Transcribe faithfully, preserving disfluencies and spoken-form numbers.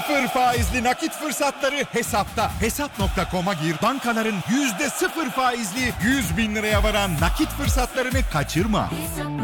Sıfır faizli nakit fırsatları Hesap'ta. Hesap nokta com'a gir. Bankaların yüzde sıfır faizli yüz bin liraya varan nakit fırsatlarını kaçırma.